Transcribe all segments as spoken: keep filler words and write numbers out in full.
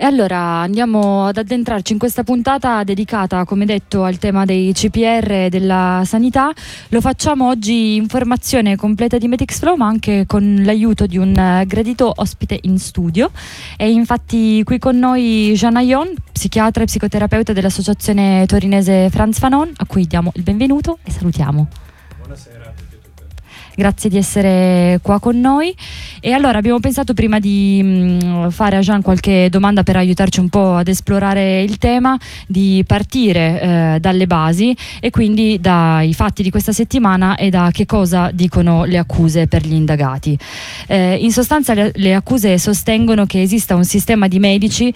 E allora andiamo ad addentrarci in questa puntata dedicata, come detto, al tema dei C P R e della sanità. Lo facciamo oggi in formazione completa di Metixflow, ma anche con l'aiuto di un gradito ospite in studio. È infatti qui con noi Jean Ayon, psichiatra e psicoterapeuta dell'associazione torinese Frantz Fanon, a cui diamo il benvenuto e salutiamo. Buonasera a tutti e tutte. Grazie di essere qua con noi. E allora abbiamo pensato, prima di mh, fare a Jean qualche domanda per aiutarci un po' ad esplorare il tema, di partire eh, dalle basi e quindi dai fatti di questa settimana e da che cosa dicono le accuse per gli indagati. Eh, in sostanza le, le accuse sostengono che esista un sistema di medici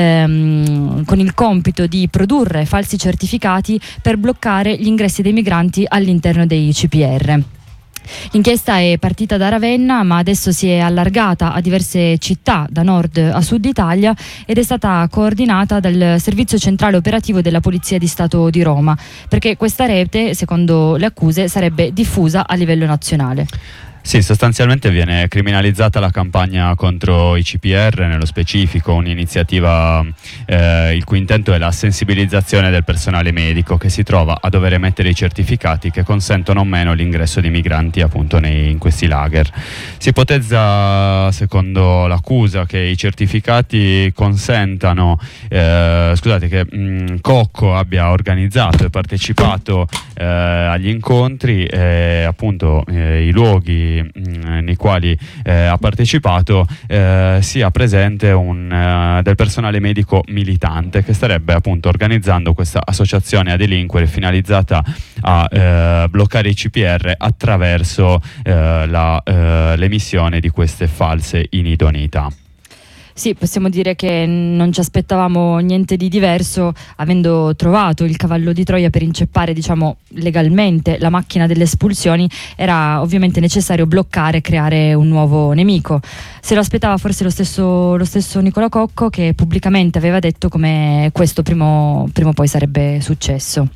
ehm, con il compito di produrre falsi certificati per bloccare gli ingressi dei migranti all'interno dei C P R. L'inchiesta è partita da Ravenna, ma adesso si è allargata a diverse città da nord a sud Italia ed è stata coordinata dal Servizio Centrale Operativo della Polizia di Stato di Roma, perché questa rete, secondo le accuse, sarebbe diffusa a livello nazionale. Sì, sostanzialmente viene criminalizzata la campagna contro i C P R, nello specifico un'iniziativa eh, il cui intento è la sensibilizzazione del personale medico che si trova a dover emettere i certificati che consentono o meno l'ingresso di migranti appunto nei, in questi lager. Si ipotezza, secondo l'accusa, che i certificati consentano, eh, scusate, che mh, Cocco abbia organizzato e partecipato eh, agli incontri, eh, appunto eh, i luoghi nei quali eh, ha partecipato eh, sia presente un, uh, del personale medico militante che starebbe appunto organizzando questa associazione a delinquere finalizzata a eh, bloccare i C P R attraverso eh, la, eh, l'emissione di queste false inidoneità. Sì, possiamo dire che non ci aspettavamo niente di diverso, avendo trovato il cavallo di Troia per inceppare, diciamo, legalmente la macchina delle espulsioni. Era ovviamente necessario bloccare e creare un nuovo nemico. Se lo aspettava forse lo stesso, lo stesso Nicola Cocco, che pubblicamente aveva detto come questo prima o poi sarebbe successo.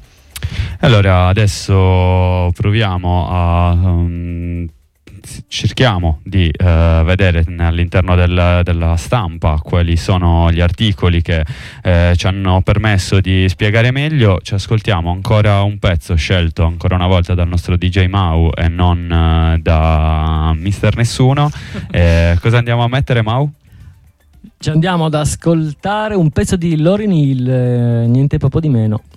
Allora adesso proviamo a... Um... cerchiamo di uh, vedere all'interno del, della stampa quali sono gli articoli che eh, ci hanno permesso di spiegare meglio. Ci ascoltiamo ancora un pezzo scelto ancora una volta dal nostro D J Mau e non uh, da mister Nessuno. Eh, cosa andiamo a mettere, Mau? Ci andiamo ad ascoltare un pezzo di Lauryn Hill, eh, niente proprio di meno.